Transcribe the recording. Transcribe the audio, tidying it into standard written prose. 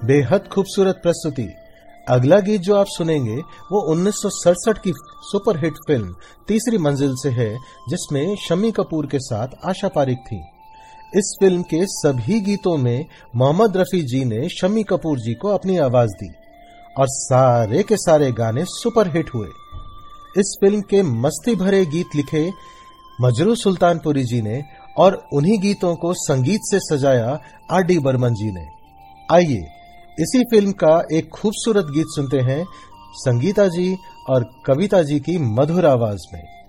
बेहद खूबसूरत प्रस्तुति। अगला गीत जो आप सुनेंगे वो 1967 की सुपरहिट फिल्म तीसरी मंजिल से है, जिसमें शम्मी कपूर के साथ आशा पारेख थी। इस फिल्म के सभी गीतों में मोहम्मद रफी जी ने शम्मी कपूर जी को अपनी आवाज दी और सारे के सारे गाने सुपरहिट हुए। इस फिल्म के मस्ती भरे गीत लिखे मजरू सुल्तानपुरी जी ने और उन्हीं गीतों को संगीत से सजाया आर.डी. बर्मन जी ने। आइए इसी फिल्म का एक खूबसूरत गीत सुनते हैं संगीता जी और कविता जी की मधुर आवाज में।